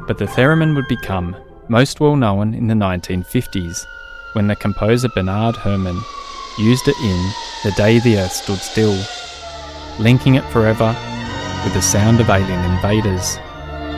But the theremin would become most well known in the 1950s, when the composer Bernard Herrmann used it in The Day the Earth Stood Still, linking it forever with the sound of alien invaders.